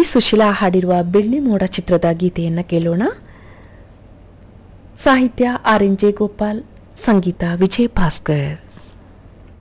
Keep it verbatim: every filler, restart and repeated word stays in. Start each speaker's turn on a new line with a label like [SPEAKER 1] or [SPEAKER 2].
[SPEAKER 1] ಸುಶೀಲಾ ಹಾಡಿರುವ ಬೆಳ್ಳಿ ಮೋಡ ಚಿತ್ರದ ಗೀತೆಯನ್ನು ಕೇಳೋಣ. ಸಾಹಿತ್ಯ ಆರ್ ಎನ್ ಜೆ ಗೋಪಾಲ್, ಸಂಗೀತ ವಿಜಯ್ ಭಾಸ್ಕರ್.